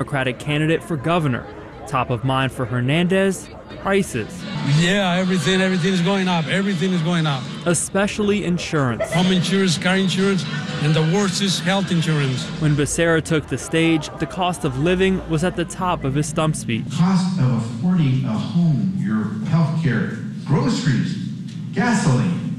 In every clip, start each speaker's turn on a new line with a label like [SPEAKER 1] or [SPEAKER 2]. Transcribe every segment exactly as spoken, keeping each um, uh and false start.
[SPEAKER 1] Democratic candidate for governor. Top of mind for Hernandez, prices.
[SPEAKER 2] Yeah, everything, everything is going up. Everything is going up.
[SPEAKER 1] Especially insurance.
[SPEAKER 2] Home insurance, car insurance, and the worst is health insurance.
[SPEAKER 1] When Becerra took the stage, the cost of living was at the top of his stump speech.
[SPEAKER 3] Cost of affording a home, your health care, groceries, gasoline,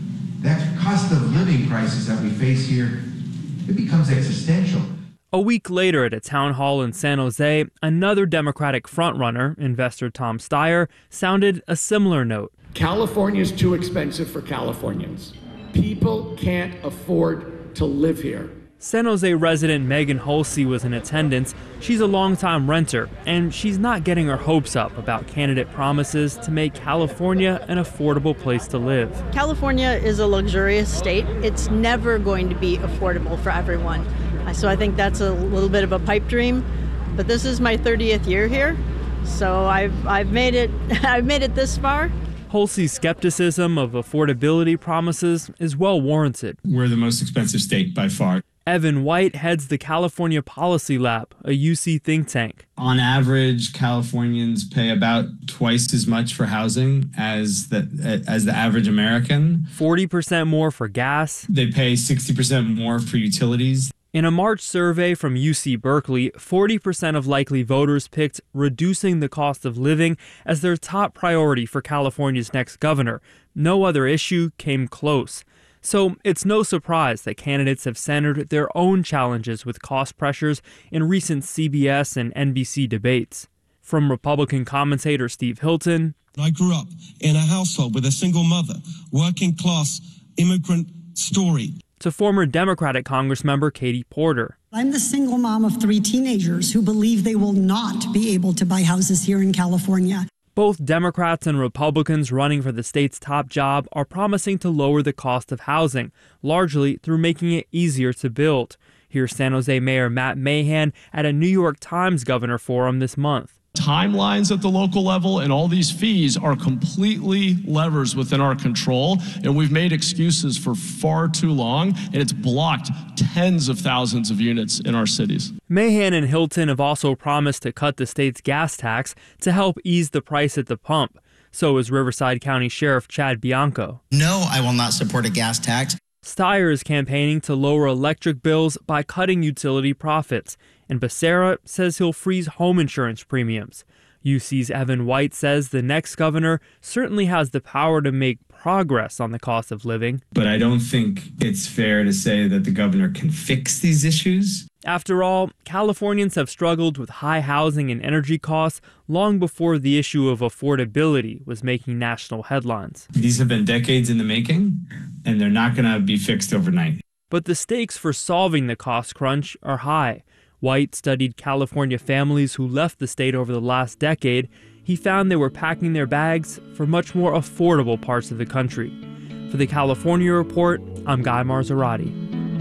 [SPEAKER 3] that cost of living crisis that we face here, it becomes existential.
[SPEAKER 1] A week later at a town hall in San Jose, another Democratic frontrunner, investor Tom Steyer, sounded a similar note.
[SPEAKER 4] California is too expensive for Californians. People can't afford to live here.
[SPEAKER 1] San Jose resident Megan Holsey was in attendance. She's a longtime renter, and she's not getting her hopes up about candidate promises to make California an affordable place to live.
[SPEAKER 5] California is a luxurious state. It's never going to be affordable for everyone. So I think that's a little bit of a pipe dream, but this is my thirtieth year here, so I've I've made it I've made it this far.
[SPEAKER 1] Holsey's skepticism of affordability promises is well warranted.
[SPEAKER 6] We're the most expensive state by far.
[SPEAKER 1] Evan White heads the California Policy Lab, a U C think tank.
[SPEAKER 6] On average, Californians pay about twice as much for housing as the as the average American.
[SPEAKER 1] forty percent more for gas.
[SPEAKER 6] They pay sixty percent more for utilities.
[SPEAKER 1] In a March survey from U C Berkeley, forty percent of likely voters picked reducing the cost of living as their top priority for California's next governor. No other issue came close. So it's no surprise that candidates have centered their own challenges with cost pressures in recent C B S and N B C debates. From Republican commentator Steve Hilton,
[SPEAKER 7] I grew up in a household with a single mother, working class immigrant story.
[SPEAKER 1] To former Democratic Congressmember Katie Porter.
[SPEAKER 8] I'm the single mom of three teenagers who believe they will not be able to buy houses here in California.
[SPEAKER 1] Both Democrats and Republicans running for the state's top job are promising to lower the cost of housing, largely through making it easier to build. Here's San Jose Mayor Matt Mahan at a New York Times governor forum this month.
[SPEAKER 9] Timelines at the local level and all these fees are completely levers within our control, and we've made excuses for far too long, and it's blocked tens of thousands of units in our cities.
[SPEAKER 1] Mahan and Hilton have also promised to cut the state's gas tax to help ease the price at the pump. So is Riverside County Sheriff Chad Bianco.
[SPEAKER 10] No, I will not support a gas tax.
[SPEAKER 1] Steyer is campaigning to lower electric bills by cutting utility profits, and Becerra says he'll freeze home insurance premiums. U C's Evan White says the next governor certainly has the power to make progress on the cost of living.
[SPEAKER 6] But I don't think it's fair to say that the governor can fix these issues.
[SPEAKER 1] After all, Californians have struggled with high housing and energy costs long before the issue of affordability was making national headlines.
[SPEAKER 6] These have been decades in the making, and they're not going to be fixed overnight.
[SPEAKER 1] But the stakes for solving the cost crunch are high. White studied California families who left the state over the last decade. He found they were packing their bags for much more affordable parts of the country. For the California Report, I'm Guy Marzorati.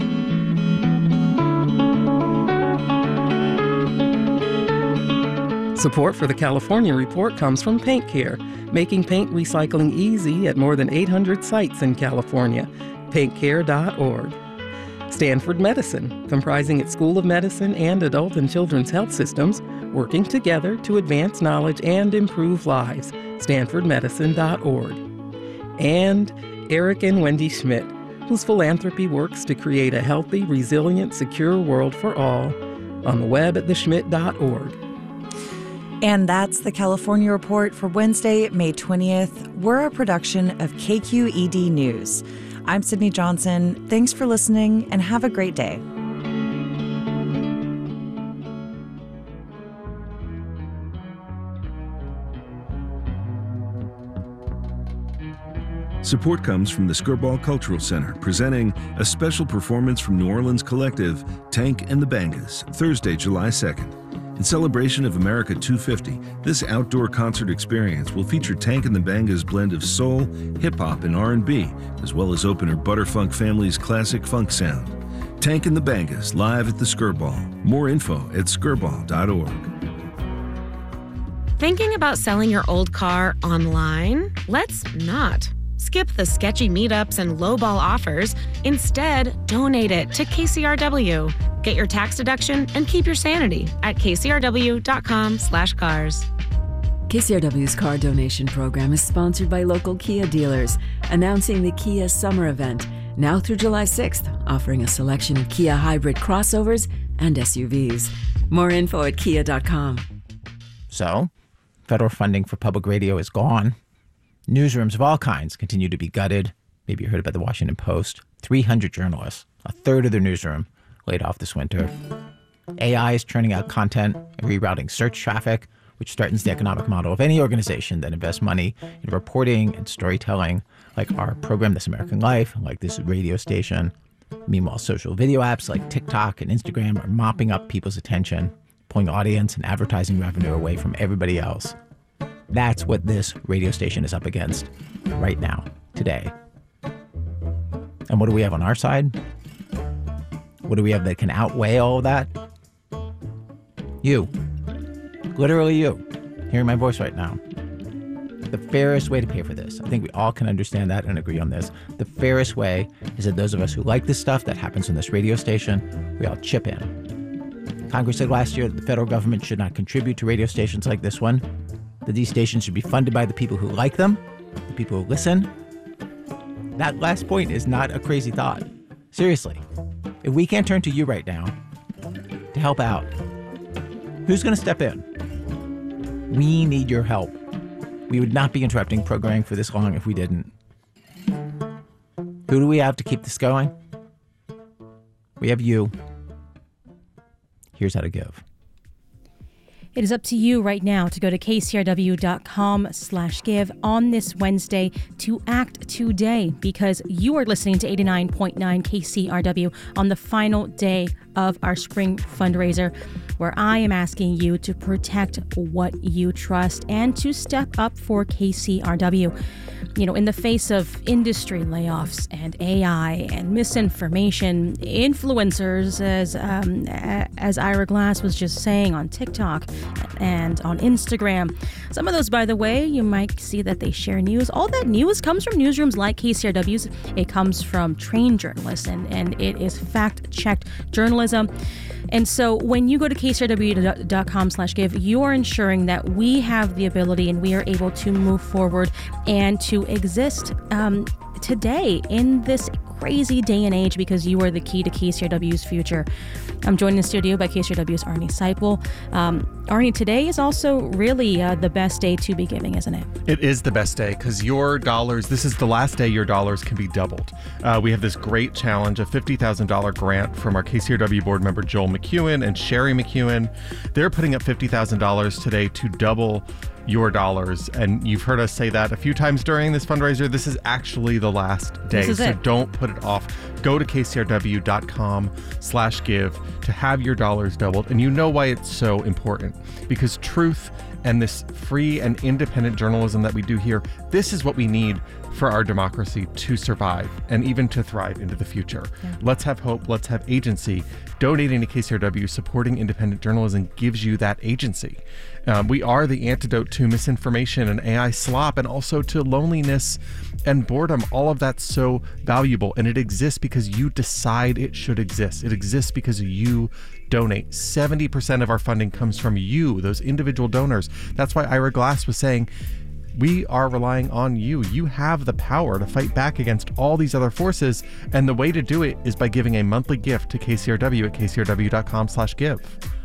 [SPEAKER 11] Support for the California Report comes from Paint Care, making paint recycling easy at more than eight hundred sites in California. paint care dot org. Stanford Medicine, comprising its School of Medicine and Adult and Children's Health Systems, working together to advance knowledge and improve lives. stanford medicine dot org. And Eric and Wendy Schmidt, whose philanthropy works to create a healthy, resilient, secure world for all, on the web at the schmidt dot org.
[SPEAKER 12] And that's the California Report for Wednesday, May twentieth. We're a production of K Q E D News. I'm Sydney Johnson. Thanks for listening and have a great day.
[SPEAKER 13] Support comes from the Skirball Cultural Center, presenting a special performance from New Orleans collective Tank and the Bangas, Thursday, July second. In celebration of America two fifty, this outdoor concert experience will feature Tank and the Bangas' blend of soul, hip-hop, and R and B, as well as opener Butterfunk Family's classic funk sound. Tank and the Bangas, live at the Skirball. More info at skirball dot org.
[SPEAKER 14] Thinking about selling your old car online? Let's not. Skip the sketchy meetups and lowball offers. Instead, donate it to K C R W. Get your tax deduction and keep your sanity at kcrw.com slash cars.
[SPEAKER 15] K C R W's car donation program is sponsored by local Kia dealers, announcing the Kia Summer Event, now through July sixth, offering a selection of Kia hybrid crossovers and S U Vs. More info at kia dot com.
[SPEAKER 16] So, federal funding for public radio is gone. Newsrooms of all kinds continue to be gutted. Maybe you heard about the Washington Post. three hundred journalists, a third of their newsroom, laid off this winter. A I is churning out content and rerouting search traffic, which threatens the economic model of any organization that invests money in reporting and storytelling, like our program, This American Life, like this radio station. Meanwhile, social video apps like TikTok and Instagram are mopping up people's attention, pulling audience and advertising revenue away from everybody else. That's what this radio station is up against right now, today. And what do we have on our side? What do we have that can outweigh all of that? You. Literally you. Hearing my voice right now. The fairest way to pay for this, I think we all can understand that and agree on this. The fairest way is that those of us who like this stuff that happens on this radio station, we all chip in. Congress said last year that the federal government should not contribute to radio stations like this one, that these stations should be funded by the people who like them, the people who listen. That last point is not a crazy thought. Seriously, if we can't turn to you right now to help out, who's going to step in? We need your help. We would not be interrupting programming for this long if we didn't. Who do we have to keep this going? We have you. Here's how to give.
[SPEAKER 17] It is up to you right now to go to kcrw.com slash give on this Wednesday to act today, because you are listening to eighty-nine point nine K C R W on the final day of our spring fundraiser, where I am asking you to protect what you trust and to step up for K C R W. You know, in the face of industry layoffs and A I and misinformation, influencers, as um, as Ira Glass was just saying, on TikTok and on Instagram. Some of those, by the way, you might see that they share news. All that news comes from newsrooms like K C R W's. It comes from trained journalists, and, and it is fact-checked journalism. And so when you go to kcrw.com slash give, you are ensuring that we have the ability and we are able to move forward and to exist um, today in this crazy day and age, because you are the key to K C R W's future. I'm joined in the studio by K C R W's Arnie Seipel. Um, Arnie, today is also really uh, the best day to be giving, isn't it?
[SPEAKER 18] It is the best day, because your dollars, this is the last day your dollars can be doubled. Uh, we have this great challenge, a fifty thousand dollars grant from our K C R W board member Joel McEwen and Sherry McEwen. They're putting up fifty thousand dollars today to double your dollars. And you've heard us say that a few times during this fundraiser. This is actually the last day.
[SPEAKER 17] This is
[SPEAKER 18] so
[SPEAKER 17] it.
[SPEAKER 18] Don't put it off. Go to kcrw.com slash give to have your dollars doubled. And you know why it's so important. Because truth and this free and independent journalism that we do here, this is what we need for our democracy to survive and even to thrive into the future. Yeah. Let's have hope. Let's have agency. Donating to K C R W, supporting independent journalism, gives you that agency. Um, we are the antidote to misinformation and A I slop, and also to loneliness and boredom. All of that's so valuable, and it exists because you decide it should exist. It exists because you donate. seventy percent of our funding comes from you, those individual donors. That's why Ira Glass was saying, we are relying on you. You have the power to fight back against all these other forces, and the way to do it is by giving a monthly gift to K C R W at kcrw.com slash give.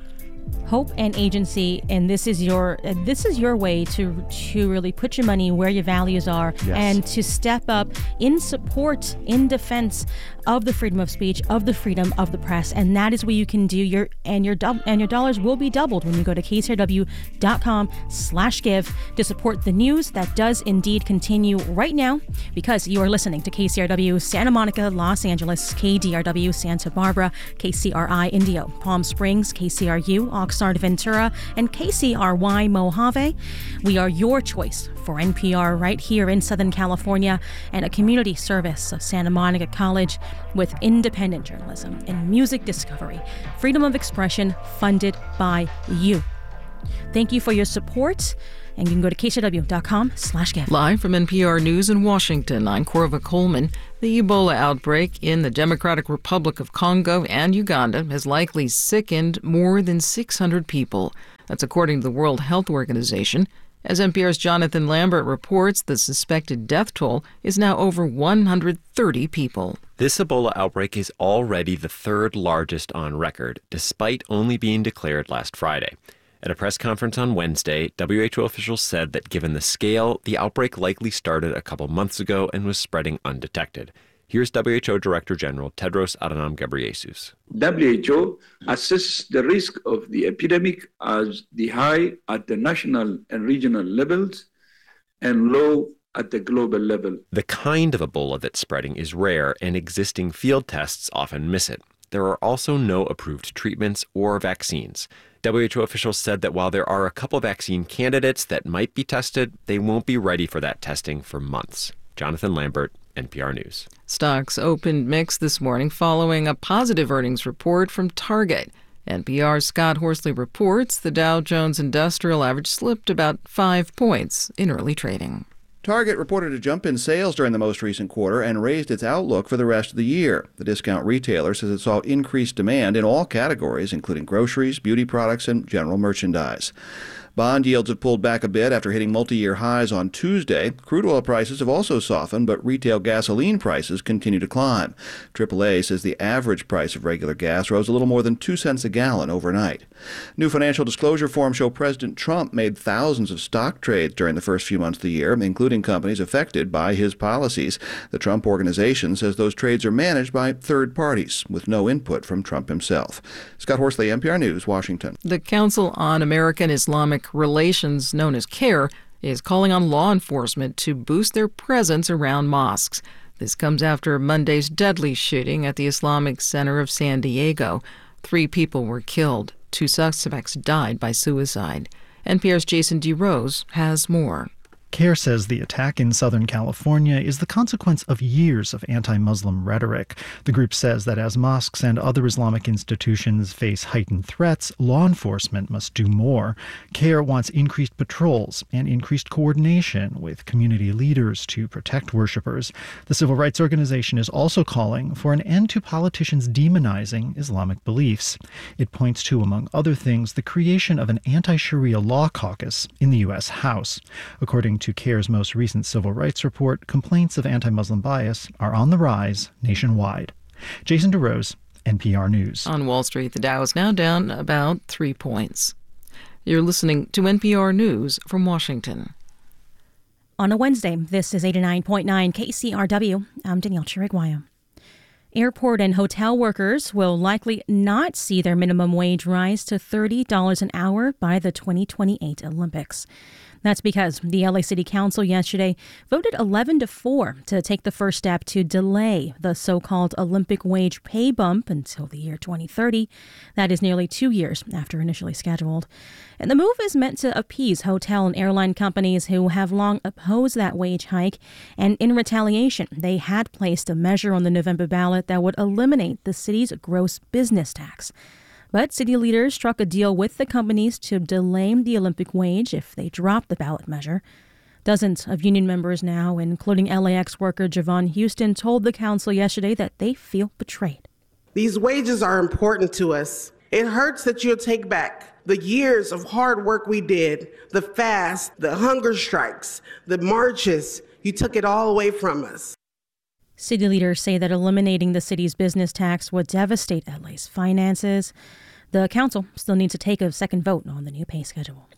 [SPEAKER 17] Hope and agency, and this is your uh, this is your way to to really put your money where your values are, yes, and to step up in support, in defense of the freedom of speech, of the freedom of the press, and that is what you can do. Your and your do- and your dollars will be doubled when you go to kcrw.com slash give to support the news that does indeed continue right now, because you are listening to K C R W Santa Monica, Los Angeles, K D R W Santa Barbara, K C R I Indio, Palm Springs, K C R U Oxnard, Ventura, and K C R Y Mojave. We are your choice for N P R right here in Southern California, and a community service of Santa Monica College with independent journalism and music discovery, freedom of expression, funded by you. Thank you for your support. And you can go to K C R W dot com slash give.
[SPEAKER 19] Live from N P R News in Washington, I'm Corva Coleman. The Ebola outbreak in the Democratic Republic of Congo and Uganda has likely sickened more than six hundred people. That's according to the World Health Organization. As N P R's Jonathan Lambert reports, the suspected death toll is now over one hundred thirty people.
[SPEAKER 20] This Ebola outbreak is already the third largest on record, despite only being declared last Friday. At a press conference on Wednesday, W H O officials said that given the scale, the outbreak likely started a couple months ago and was spreading undetected. Here's W H O Director General Tedros Adhanom Ghebreyesus.
[SPEAKER 21] W H O assesses the risk of the epidemic as the high at the national and regional levels and low at the global level.
[SPEAKER 20] The kind of Ebola that's spreading is rare, and existing field tests often miss it. There are also no approved treatments or vaccines. W H O officials said that while there are a couple vaccine candidates that might be tested, they won't be ready for that testing for months. Jonathan Lambert, N P R News.
[SPEAKER 19] Stocks opened mixed this morning following a positive earnings report from Target. N P R's Scott Horsley reports the Dow Jones Industrial Average slipped about five points in early trading.
[SPEAKER 22] Target reported a jump in sales during the most recent quarter and raised its outlook for the rest of the year. The discount retailer says it saw increased demand in all categories, including groceries, beauty products, and general merchandise. Bond yields have pulled back a bit after hitting multi-year highs on Tuesday. Crude oil prices have also softened, but retail gasoline prices continue to climb. triple A says the average price of regular gas rose a little more than two cents a gallon overnight. New financial disclosure forms show President Trump made thousands of stock trades during the first few months of the year, including companies affected by his policies. The Trump Organization says those trades are managed by third parties with no input from Trump himself. Scott Horsley, N P R News, Washington.
[SPEAKER 19] The Council on American Islamic Relations, known as CAIR, is calling on law enforcement to boost their presence around mosques. This comes after Monday's deadly shooting at the Islamic Center of San Diego. Three people were killed. Two suspects died by suicide. N P R's Jason DeRose has more.
[SPEAKER 23] CAIR says the attack in Southern California is the consequence of years of anti-Muslim rhetoric. The group says that as mosques and other Islamic institutions face heightened threats, law enforcement must do more. CAIR wants increased patrols and increased coordination with community leaders to protect worshippers. The civil rights organization is also calling for an end to politicians demonizing Islamic beliefs. It points to, among other things, the creation of an anti-Sharia law caucus in the U S House. According to CAIR's most recent civil rights report, complaints of anti-Muslim bias are on the rise nationwide. Jason DeRose, N P R News.
[SPEAKER 19] On Wall Street, the Dow is now down about three points. You're listening to N P R News from Washington.
[SPEAKER 17] On a Wednesday, this is eighty-nine point nine K C R W. I'm Danielle Chiriguaya. Airport and hotel workers will likely not see their minimum wage rise to thirty dollars an hour by the twenty twenty-eight Olympics. That's because the L A City Council yesterday voted eleven to four to take the first step to delay the so-called Olympic wage pay bump until the year twenty thirty. That is nearly two years after initially scheduled. And the move is meant to appease hotel and airline companies who have long opposed that wage hike. And in retaliation, they had placed a measure on the November ballot that would eliminate the city's gross business tax. But city leaders struck a deal with the companies to delay the Olympic wage if they drop the ballot measure. Dozens of union members now, including L A X worker Javon Houston, told the council yesterday that they feel betrayed.
[SPEAKER 24] These wages are important to us. It hurts that you'll take back the years of hard work we did, the fast, the hunger strikes, the marches. You took it all away from us.
[SPEAKER 17] City leaders say that eliminating the city's business tax would devastate L A's finances. The council still needs to take a second vote on the new pay schedule.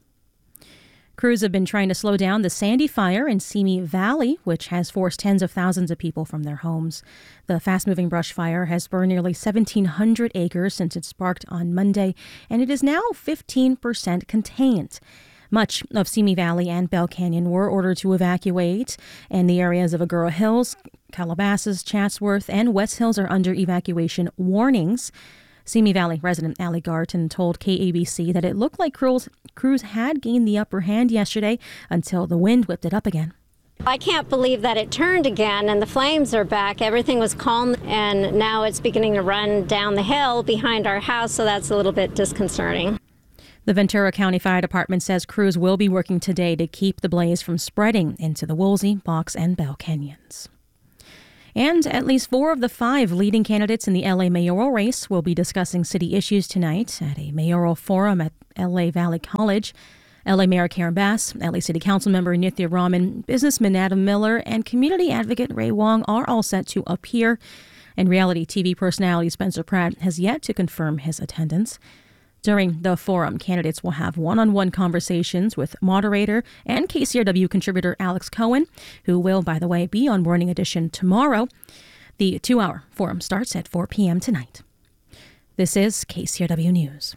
[SPEAKER 17] Crews have been trying to slow down the Sandy fire in Simi Valley, which has forced tens of thousands of people from their homes. The fast-moving brush fire has burned nearly seventeen hundred acres since it sparked on Monday, and it is now fifteen percent contained. Much of Simi Valley and Bell Canyon were ordered to evacuate, and the areas of Agoura Hills, Calabasas, Chatsworth, and West Hills are under evacuation warnings. Simi Valley resident Allie Garton told K A B C that it looked like crews, crews had gained the upper hand yesterday until the wind whipped it up again.
[SPEAKER 25] I can't believe that it turned again and the flames are back. Everything was calm and now it's beginning to run down the hill behind our house, so that's a little bit disconcerting.
[SPEAKER 17] The Ventura County Fire Department says crews will be working today to keep the blaze from spreading into the Woolsey, Box, and Bell Canyons. And at least four of the five leading candidates in the L A mayoral race will be discussing city issues tonight at a mayoral forum at L A Valley College. L A Mayor Karen Bass, L A City Council member Nithya Raman, businessman Adam Miller, and community advocate Ray Wong are all set to appear. And reality T V personality Spencer Pratt has yet to confirm his attendance. During the forum, candidates will have one-on-one conversations with moderator and K C R W contributor Alex Cohen, who will, by the way, be on Morning Edition tomorrow. The two-hour forum starts at four p.m. tonight. This is K C R W News.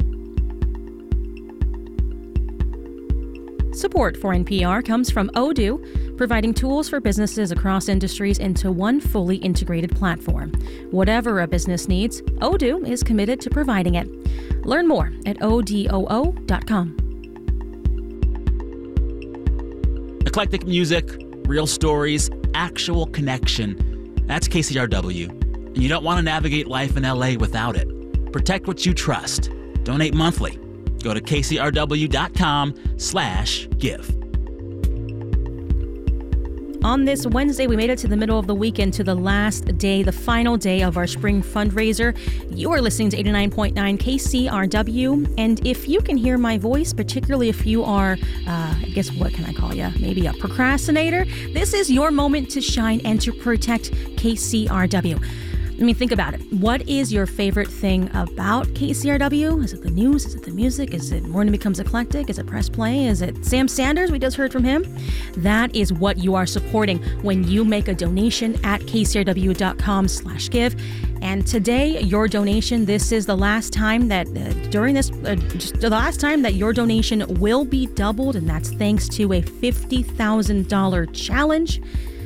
[SPEAKER 17] Support for N P R comes from Odoo, providing tools for businesses across industries into one fully integrated platform. Whatever a business needs, Odoo is committed to providing it. Learn more at odoo dot com.
[SPEAKER 2] Eclectic music, real stories, actual connection. That's K C R W. And you don't want to navigate life in L A without it. Protect what you trust. Donate monthly. Go to kcrw.com slash give.
[SPEAKER 17] On this Wednesday, we made it to the middle of the weekend, to the last day, the final day of our spring fundraiser. You are listening to eighty-nine point nine K C R W. And if you can hear my voice, particularly if you are, uh, I guess, what can I call you? Maybe a procrastinator. This is your moment to shine and to protect K C R W. I mean, think about it. What is your favorite thing about K C R W? Is it the news? Is it the music? Is it Morning Becomes Eclectic? Is it Press Play? Is it Sam Sanders? We just heard from him. That is what you are supporting when you make a donation at kcrw.com slash give. And today, your donation, this is the last time that uh, during this, uh, just the last time that your donation will be doubled. And that's thanks to a fifty thousand dollars challenge.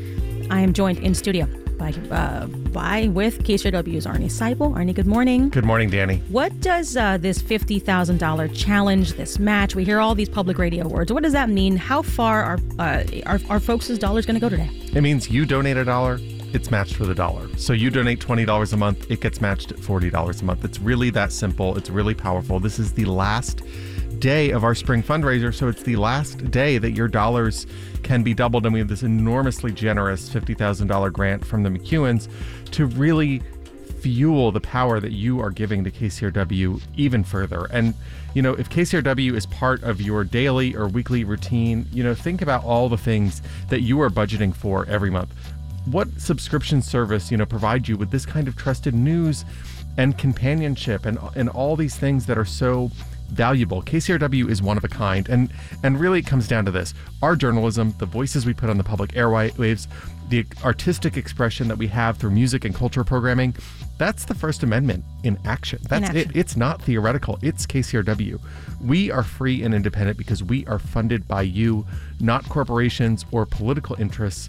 [SPEAKER 17] I am joined in studio by, uh, by with K C R W's Arnie Seipel. Arnie, good morning.
[SPEAKER 18] Good morning, Danny.
[SPEAKER 17] What does uh, this fifty thousand dollars challenge, this match, we hear all these public radio words. What does that mean? How far are uh, are, are folks' dollars going to go today?
[SPEAKER 18] It means you donate a dollar, it's matched with a dollar. So you donate twenty dollars a month, it gets matched at forty dollars a month. It's really that simple. It's really powerful. This is the last day of our spring fundraiser, so it's the last day that your dollars can be doubled, and we have this enormously generous fifty thousand dollars grant from the McEwens to really fuel the power that you are giving to K C R W even further. And, you know, if K C R W is part of your daily or weekly routine, you know, think about all the things that you are budgeting for every month. What subscription service, you know, provides you with this kind of trusted news and companionship and and all these things that are so valuable? K C R W is one of a kind, and and really it comes down to this: our journalism, the voices we put on the public airwaves, the artistic expression that we have through music and culture programming. That's the First Amendment in action. That's in action. It. It's not theoretical. It's K C R W. We are free and independent because we are funded by you, not corporations or political interests.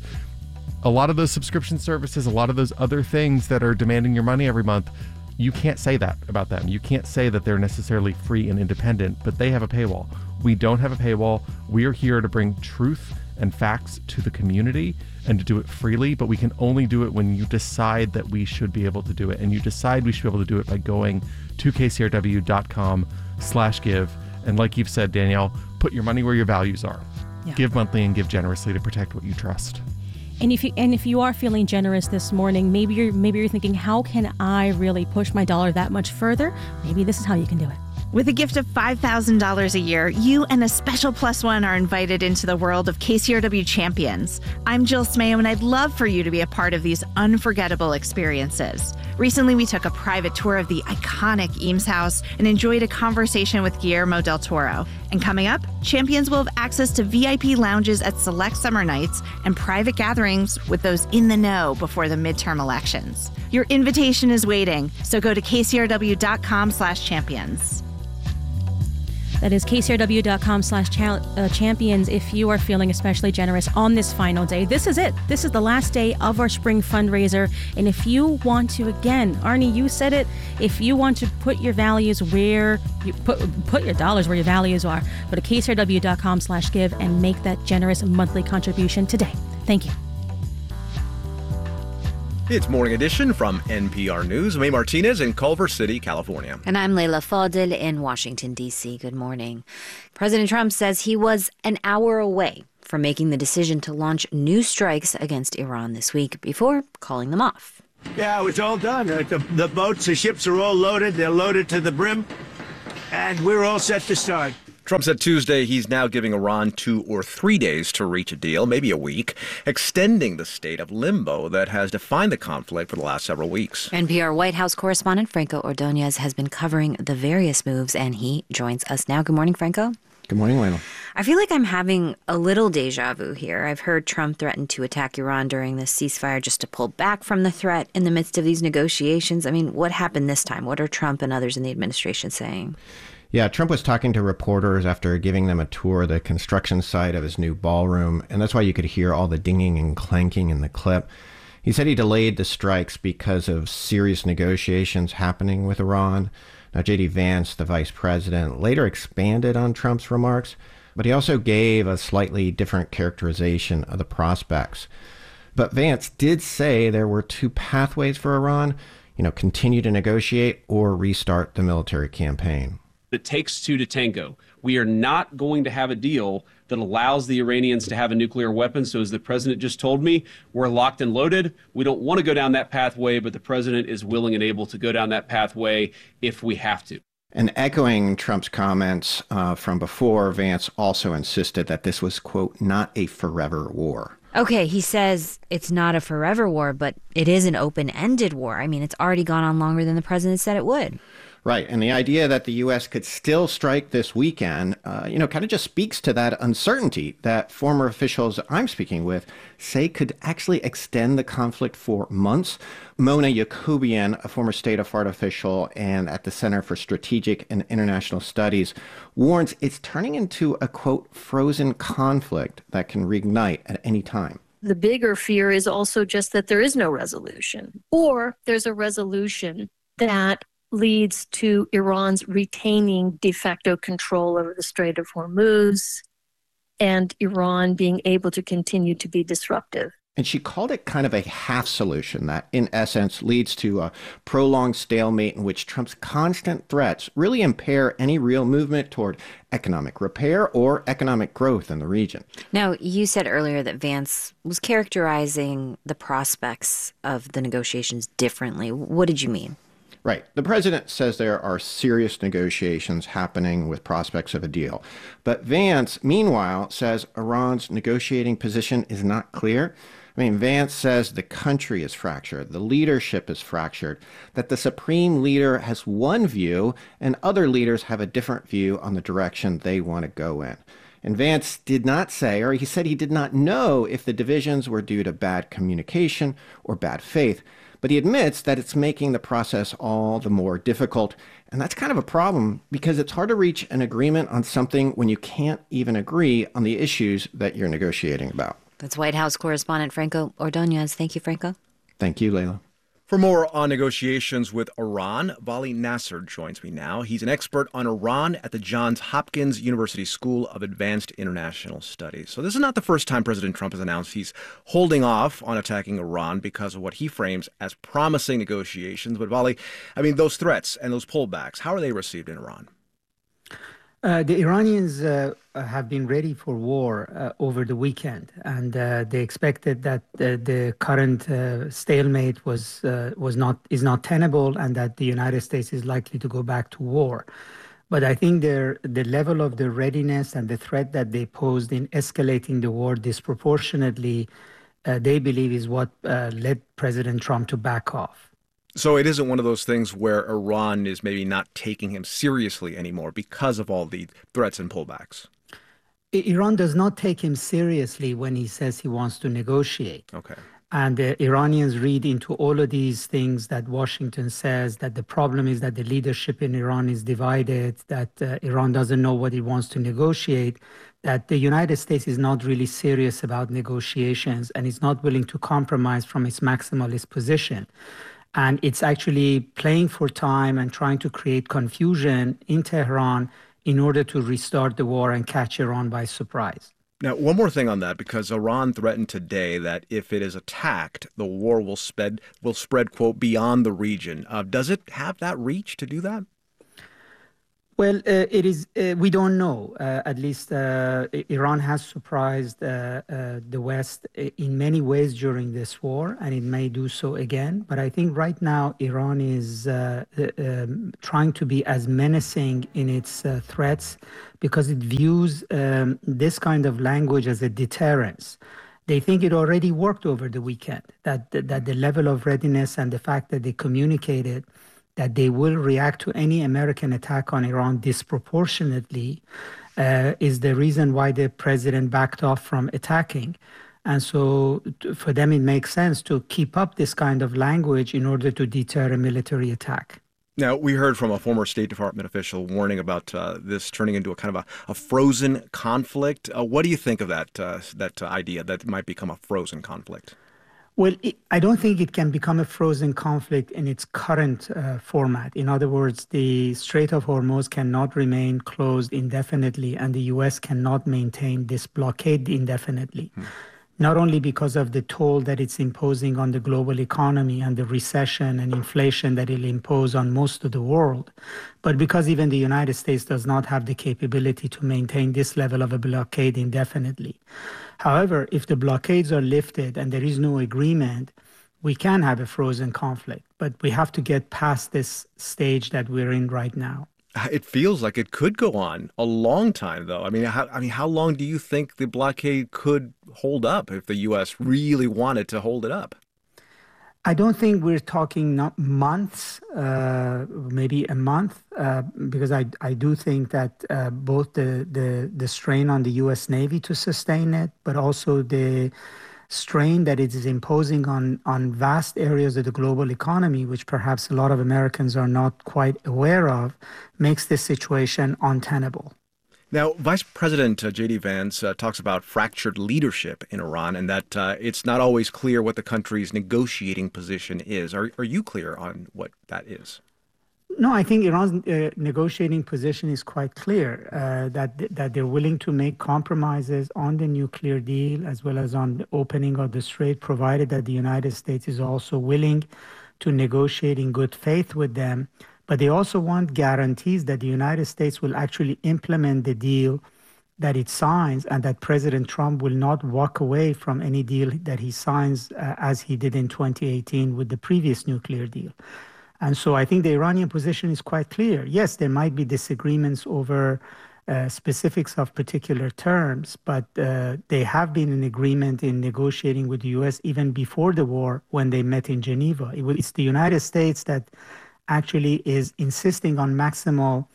[SPEAKER 18] A lot of those subscription services, a lot of those other things that are demanding your money every month, you can't say that about them. You can't say that they're necessarily free and independent, but they have a paywall. We don't have a paywall. We are here to bring truth and facts to the community and to do it freely, but we can only do it when you decide that we should be able to do it. And you decide we should be able to do it by going to kcrw.com slash give. And like you've said, Danielle, put your money where your values are. Yeah. Give monthly and give generously to protect what you trust.
[SPEAKER 17] And if you and if you are feeling generous this morning, maybe you're maybe you're thinking, how can I really push my dollar that much further? Maybe this is how you can do it.
[SPEAKER 3] With a gift of five thousand dollars a year, you and a special plus one are invited into the world of K C R W champions. I'm Jill Smayo, and I'd love for you to be a part of these unforgettable experiences. Recently, we took a private tour of the iconic Eames House and enjoyed a conversation with Guillermo del Toro. And coming up, champions will have access to V I P lounges at select summer nights and private gatherings with those in the know before the midterm elections. Your invitation is waiting, so go to kcrw.com slash champions.
[SPEAKER 17] That is kcrw.com slash champions if you are feeling especially generous on this final day. This is it. This is the last day of our spring fundraiser. And if you want to, again, Arnie, you said it, if you want to put your values where you put put your dollars where your values are, go to kcrw.com slash give and make that generous monthly contribution today. Thank you.
[SPEAKER 4] It's Morning Edition from N P R News. May Martinez in Culver City, California.
[SPEAKER 5] And I'm Leila Fadel in Washington, D C. Good morning. President Trump says he was an hour away from making the decision to launch new strikes against Iran this week before calling them off.
[SPEAKER 7] Yeah, it's all done. The, the boats, the ships are all loaded. They're loaded to the brim. And we're all set to start.
[SPEAKER 4] Trump said Tuesday he's now giving Iran two or three days to reach a deal, maybe a week, extending the state of limbo that has defined the conflict for the last several weeks.
[SPEAKER 5] N P R White House correspondent Franco Ordonez has been covering the various moves, and he joins us now. Good morning, Franco.
[SPEAKER 8] Good morning, Layla.
[SPEAKER 5] I feel like I'm having a little deja vu here. I've heard Trump threaten to attack Iran during the ceasefire just to pull back from the threat in the midst of these negotiations. I mean, what happened this time? What are Trump and others in the administration saying?
[SPEAKER 8] Yeah, Trump was talking to reporters after giving them a tour of the construction site of his new ballroom, and that's why you could hear all the dinging and clanking in the clip. He said he delayed the strikes because of serious negotiations happening with Iran. Now, J D Vance, the vice president, later expanded on Trump's remarks, but he also gave a slightly different characterization of the prospects. But Vance did say there were two pathways for Iran, you know, continue to negotiate or restart the military campaign.
[SPEAKER 9] It takes two to tango. We are not going to have a deal that allows the Iranians to have a nuclear weapon. So as the president just told me, we're locked and loaded. We don't want to go down that pathway, but the president is willing and able to go down that pathway if we have to.
[SPEAKER 8] And echoing Trump's comments uh, from before, Vance also insisted that this was, quote, not a forever war.
[SPEAKER 5] Okay, he says it's not a forever war, but it is an open-ended war. I mean, it's already gone on longer than the president said it would.
[SPEAKER 8] Right. And the idea that the U S could still strike this weekend, uh, you know, kind of just speaks to that uncertainty that former officials I'm speaking with say could actually extend the conflict for months. Mona Yacoubian, a former state of art official and at the Center for Strategic and International Studies, warns it's turning into a, quote, frozen conflict that can reignite at any time.
[SPEAKER 26] The bigger fear is also just that there is no resolution, or there's a resolution that leads to Iran's retaining de facto control over the Strait of Hormuz and Iran being able to continue to be disruptive.
[SPEAKER 8] And she called it kind of a half solution that, in essence, leads to a prolonged stalemate in which Trump's constant threats really impair any real movement toward economic repair or economic growth in the region.
[SPEAKER 5] Now, you said earlier that Vance was characterizing the prospects of the negotiations differently. What did you mean?
[SPEAKER 8] Right. The president says there are serious negotiations happening with prospects of a deal. But Vance, meanwhile, says Iran's negotiating position is not clear. I mean, Vance says the country is fractured, the leadership is fractured, that the supreme leader has one view and other leaders have a different view on the direction they want to go in. And Vance did not say, or he said he did not know if the divisions were due to bad communication or bad faith. But he admits that it's making the process all the more difficult. And that's kind of a problem because it's hard to reach an agreement on something when you can't even agree on the issues that you're negotiating about.
[SPEAKER 5] That's White House correspondent Franco Ordonez. Thank you, Franco.
[SPEAKER 8] Thank you, Layla.
[SPEAKER 4] For more on negotiations with Iran, Vali Nasser joins me now. He's an expert on Iran at the Johns Hopkins University School of Advanced International Studies. So this is not the first time President Trump has announced he's holding off on attacking Iran because of what he frames as promising negotiations. But Vali, I mean, those threats and those pullbacks, how are they received in Iran?
[SPEAKER 27] Uh, the Iranians uh, have been ready for war uh, over the weekend, and uh, they expected that uh, the current uh, stalemate was uh, was not is not tenable, and that the United States is likely to go back to war. But I think their the level of the readiness and the threat that they posed in escalating the war disproportionately, uh, they believe is what uh, led President Trump to back off.
[SPEAKER 4] So it isn't one of those things where Iran is maybe not taking him seriously anymore because of all the threats and pullbacks.
[SPEAKER 27] Iran does not take him seriously when he says he wants to negotiate.
[SPEAKER 4] Okay.
[SPEAKER 27] And the Iranians read into all of these things that Washington says, that the problem is that the leadership in Iran is divided, that uh, Iran doesn't know what it wants to negotiate, that the United States is not really serious about negotiations and is not willing to compromise from its maximalist position. And it's actually playing for time and trying to create confusion in Tehran in order to restart the war and catch Iran by surprise.
[SPEAKER 4] Now, one more thing on that, because Iran threatened today that if it is attacked, the war will spread, will spread, quote, beyond the region. Uh, does it have that reach to do that?
[SPEAKER 27] Well, uh, it is. Uh, we don't know. Uh, at least uh, Iran has surprised uh, uh, the West in many ways during this war, and it may do so again. But I think right now Iran is uh, um, trying to be as menacing in its uh, threats because it views um, this kind of language as a deterrence. They think it already worked over the weekend. That that the level of readiness and the fact that they communicated that they will react to any American attack on Iran disproportionately uh, is the reason why the president backed off from attacking. And so t- for them, it makes sense to keep up this kind of language in order to deter a military attack.
[SPEAKER 4] Now, we heard from a former State Department official warning about uh, this turning into a kind of a, a frozen conflict. Uh, what do you think of that, uh, that uh, idea that it might become a frozen conflict?
[SPEAKER 27] Well, it, I don't think it can become a frozen conflict in its current uh, format. In other words, the Strait of Hormuz cannot remain closed indefinitely, and the U S cannot maintain this blockade indefinitely. Hmm. Not only because of the toll that it's imposing on the global economy and the recession and inflation that it'll impose on most of the world, but because even the United States does not have the capability to maintain this level of a blockade indefinitely. However, if the blockades are lifted and there is no agreement, we can have a frozen conflict, but we have to get past this stage that we're in right now.
[SPEAKER 4] It feels like it could go on a long time, though. I mean, how, I mean, how long do you think the blockade could hold up if the U S really wanted to hold it up?
[SPEAKER 27] I don't think we're talking not months, uh, maybe a month, uh, because I, I do think that uh, both the, the, the strain on the U S Navy to sustain it, but also the strain that it is imposing on, on vast areas of the global economy, which perhaps a lot of Americans are not quite aware of, makes this situation untenable.
[SPEAKER 4] Now, Vice President uh, J D Vance uh, talks about fractured leadership in Iran and that uh, it's not always clear what the country's negotiating position is. Are, are you clear on what that is?
[SPEAKER 27] No, I think Iran's uh, negotiating position is quite clear, uh, that that they're willing to make compromises on the nuclear deal as well as on the opening of the strait, provided that the United States is also willing to negotiate in good faith with them. But they also want guarantees that the United States will actually implement the deal that it signs and that President Trump will not walk away from any deal that he signs uh, as he did in twenty eighteen with the previous nuclear deal. And so I think the Iranian position is quite clear. Yes, there might be disagreements over uh, specifics of particular terms, but uh, they have been in agreement in negotiating with the U S even before the war when they met in Geneva. It was, it's the United States that actually is insisting on maximal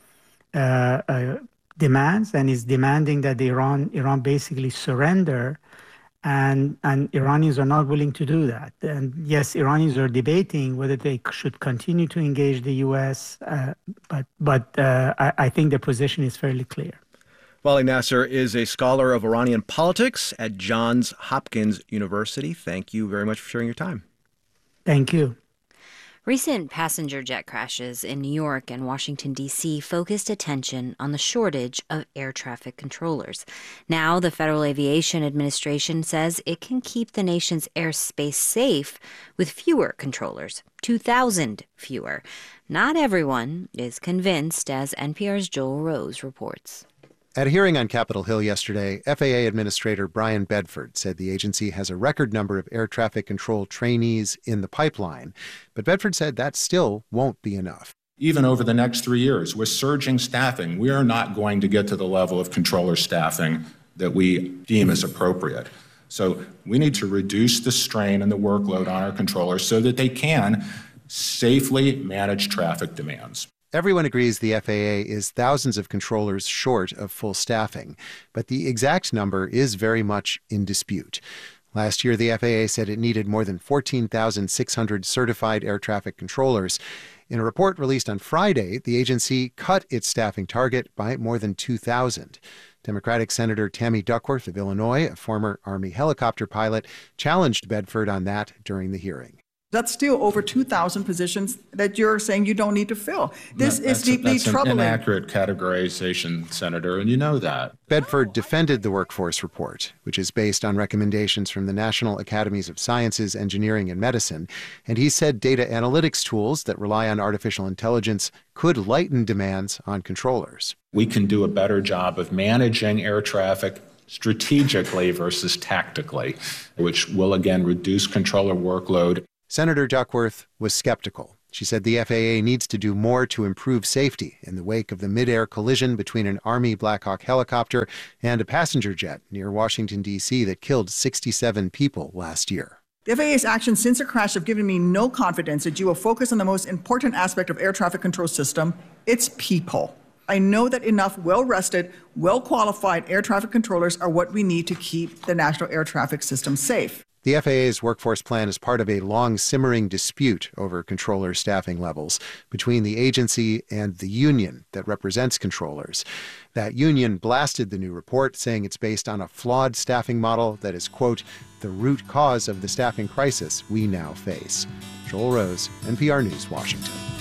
[SPEAKER 27] uh, uh, demands and is demanding that the Iran, Iran basically surrender. And, and Iranians are not willing to do that. And yes, Iranians are debating whether they should continue to engage the U S, uh, but, but uh, I, I think the position is fairly clear.
[SPEAKER 4] Vali Nasser is a scholar of Iranian politics at Johns Hopkins University. Thank you very much for sharing your time.
[SPEAKER 27] Thank you.
[SPEAKER 5] Recent passenger jet crashes in New York and Washington, D C focused attention on the shortage of air traffic controllers. Now, the Federal Aviation Administration says it can keep the nation's airspace safe with fewer controllers, two thousand fewer. Not everyone is convinced, as N P R's Joel Rose reports.
[SPEAKER 1] At a hearing on Capitol Hill yesterday, F A A Administrator Brian Bedford said the agency has a record number of air traffic control trainees in the pipeline. But Bedford said that still won't be enough.
[SPEAKER 6] Even over the next three years, with surging staffing, we are not going to get to the level of controller staffing that we deem as appropriate. So we need to reduce the strain and the workload on our controllers so that they can safely manage traffic demands.
[SPEAKER 1] Everyone agrees the F A A is thousands of controllers short of full staffing, but the exact number is very much in dispute. Last year, the F A A said it needed more than fourteen thousand six hundred certified air traffic controllers. In a report released on Friday, the agency cut its staffing target by more than two thousand. Democratic Senator Tammy Duckworth of Illinois, a former Army helicopter pilot, challenged Bedford on that during the hearing.
[SPEAKER 10] That's still over two thousand positions that you're saying you don't need to fill. This
[SPEAKER 6] that,
[SPEAKER 10] is deeply
[SPEAKER 6] that's
[SPEAKER 10] troubling.
[SPEAKER 6] An inaccurate categorization, Senator, and you know that.
[SPEAKER 1] Bedford defended the workforce report, which is based on recommendations from the National Academies of Sciences, Engineering, and Medicine, and he said data analytics tools that rely on artificial intelligence could lighten demands on controllers.
[SPEAKER 6] We can do a better job of managing air traffic strategically versus tactically, which will again reduce controller workload.
[SPEAKER 1] Senator Duckworth was skeptical. She said the F A A needs to do more to improve safety in the wake of the mid-air collision between an Army Black Hawk helicopter and a passenger jet near Washington, D C that killed sixty-seven people last year.
[SPEAKER 10] The F A A's actions since the crash have given me no confidence that you will focus on the most important aspect of air traffic control system, its people. I know that enough well-rested, well-qualified air traffic controllers are what we need to keep the national air traffic system safe.
[SPEAKER 1] The F A A's workforce plan is part of a long simmering dispute over controller staffing levels between the agency and the union that represents controllers. That union blasted the new report, saying it's based on a flawed staffing model that is, quote, the root cause of the staffing crisis we now face. Joel Rose, N P R News, Washington.